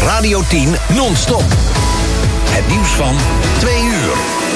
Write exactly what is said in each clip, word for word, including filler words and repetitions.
Radio tien non-stop. Het nieuws van twee uur.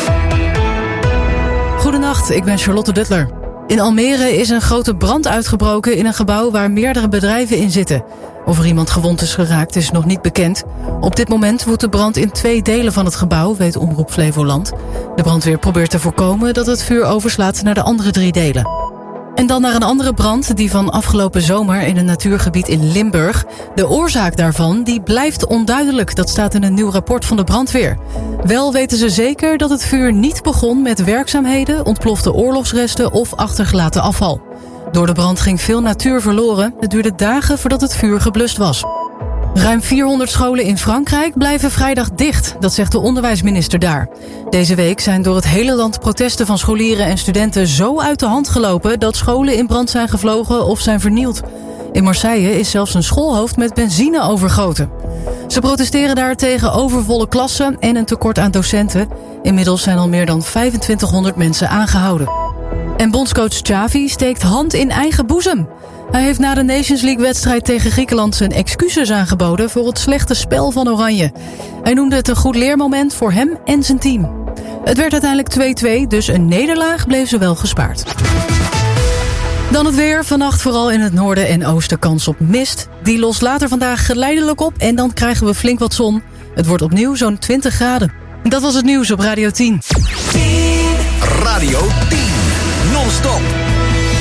Goedenacht, ik ben Charlotte Duttler. In Almere is een grote brand uitgebroken in een gebouw waar meerdere bedrijven in zitten. Of er iemand gewond is geraakt is nog niet bekend. Op dit moment woedt de brand in twee delen van het gebouw, weet Omroep Flevoland. De brandweer probeert te voorkomen dat het vuur overslaat naar de andere drie delen. En dan naar een andere brand, die van afgelopen zomer in een natuurgebied in Limburg. De oorzaak daarvan die blijft onduidelijk, dat staat in een nieuw rapport van de brandweer. Wel weten ze zeker dat het vuur niet begon met werkzaamheden, ontplofte oorlogsresten of achtergelaten afval. Door de brand ging veel natuur verloren. Het duurde dagen voordat het vuur geblust was. Ruim vierhonderd scholen in Frankrijk blijven vrijdag dicht, dat zegt de onderwijsminister daar. Deze week zijn door het hele land protesten van scholieren en studenten zo uit de hand gelopen dat scholen in brand zijn gevlogen of zijn vernield. In Marseille is zelfs een schoolhoofd met benzine overgoten. Ze protesteren daar tegen overvolle klassen en een tekort aan docenten. Inmiddels zijn al meer dan vijfentwintighonderd mensen aangehouden. En bondscoach Xavi steekt hand in eigen boezem. Hij heeft na de Nations League-wedstrijd tegen Griekenland zijn excuses aangeboden voor het slechte spel van Oranje. Hij noemde het een goed leermoment voor hem en zijn team. Het werd uiteindelijk twee-twee, dus een nederlaag bleef ze wel gespaard. Dan het weer. Vannacht vooral in het noorden en oosten kans op mist. Die lost later vandaag geleidelijk op en dan krijgen we flink wat zon. Het wordt opnieuw zo'n twintig graden. Dat was het nieuws op Radio tien. Radio tien non-stop.